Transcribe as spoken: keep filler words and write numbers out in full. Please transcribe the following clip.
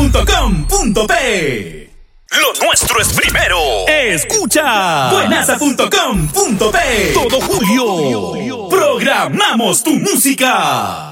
punto com punto pe. Lo nuestro es primero. Escucha buenaza punto com punto pe. Todo julio programamos tu música.